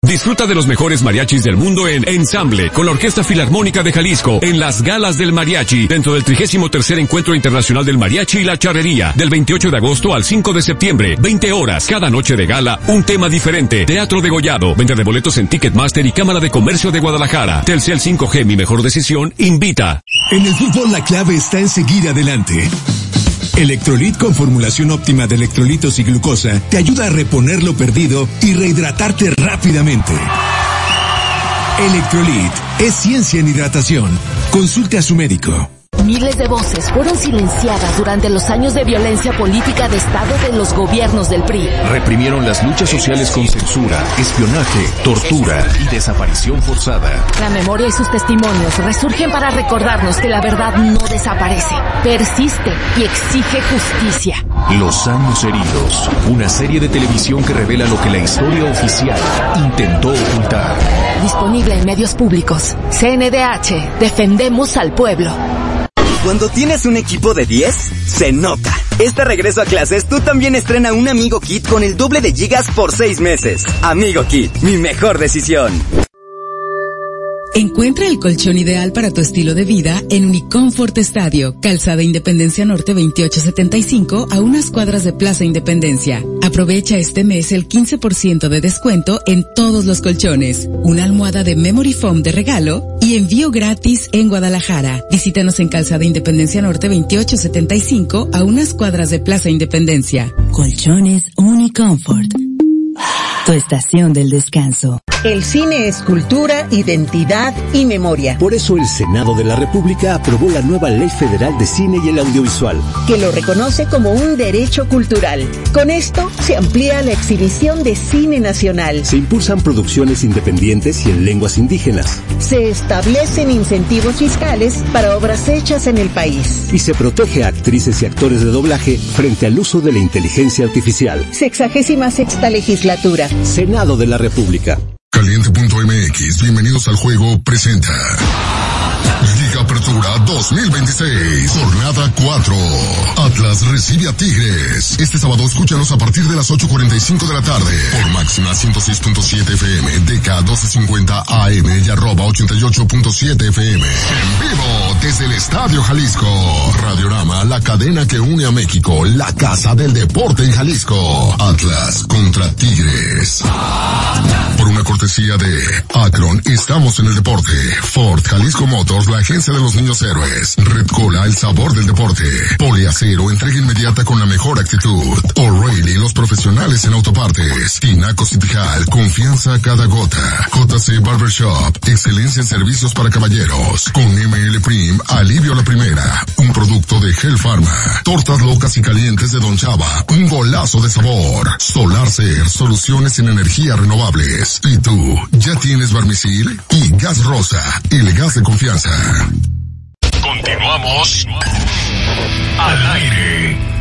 Disfruta de los mejores mariachis del mundo en Ensamble, con la Orquesta Filarmónica de Jalisco, en las Galas del Mariachi, dentro del 33º Encuentro Internacional del Mariachi y la Charrería, del 28 de agosto al 5 de septiembre, 20 horas, cada noche de gala, un tema diferente. Teatro degollado, venta de boletos en Ticketmaster y Cámara de Comercio de Guadalajara. Telcel 5G, mi mejor decisión, invita. En el fútbol la clave está en seguir adelante. Electrolit con formulación óptima de electrolitos y glucosa te ayuda a reponer lo perdido y rehidratarte rápidamente. Electrolit es ciencia en hidratación. Consulte a su médico. Miles de voces fueron silenciadas durante los años de violencia política de Estado de los gobiernos del PRI. Reprimieron las luchas sociales con censura, espionaje, tortura y desaparición forzada. La memoria y sus testimonios resurgen para recordarnos que la verdad no desaparece, persiste y exige justicia. Los años heridos, una serie de televisión que revela lo que la historia oficial intentó ocultar. Disponible en medios públicos. CNDH, defendemos al pueblo. Cuando tienes un equipo de 10, se nota. Este regreso a clases, tú también estrena un Amigo Kit con el doble de gigas por 6 meses. Amigo Kit, mi mejor decisión. Encuentra el colchón ideal para tu estilo de vida en Unicomfort Estadio, Calzada Independencia Norte 2875, a unas cuadras de Plaza Independencia. Aprovecha este mes el 15% de descuento en todos los colchones, una almohada de Memory Foam de regalo y envío gratis en Guadalajara. Visítanos en Calzada Independencia Norte 2875, a unas cuadras de Plaza Independencia. Colchones Unicomfort. Tu estación del descanso. El cine es cultura, identidad y memoria. Por eso el Senado de la República aprobó la nueva Ley Federal de Cine y el Audiovisual, que lo reconoce como un derecho cultural. Con esto se amplía la exhibición de cine nacional. Se impulsan producciones independientes y en lenguas indígenas. Se establecen incentivos fiscales para obras hechas en el país. Y se protege a actrices y actores de doblaje frente al uso de la inteligencia artificial. 66ª legislatura. Senado de la República. Caliente.mx, bienvenidos al juego, presenta Liga Apertura 2026, jornada 4. Atlas recibe a Tigres. Este sábado escúchanos a partir de las 8:45 de la tarde por máxima 106.7 FM, DK 1250 AM y @88.7 FM. En vivo desde el Estadio Jalisco. Radiorama, la cadena que une a México, la casa del deporte en Jalisco. Atlas contra Tigres. Por una cortesía de Akron, estamos en el deporte. Ford, Jalisco Motors, la agencia de los niños héroes. Red Cola, el sabor del deporte. Poliacero, entrega inmediata con la mejor actitud. O'Reilly, los profesionales en autopartes. Tinaco Citijal, confianza a cada gota. JC Barbershop, excelencia en servicios para caballeros. Con ML Prim, alivio a la primera. Un producto de Hell Pharma. Tortas locas y calientes de Don Chava, un golazo de sabor. Solarcer, soluciones en energías renovables. ¿Y tú, ya tienes Barmisil? Y Gas Rosa, el gas de confianza. Continuamos al aire.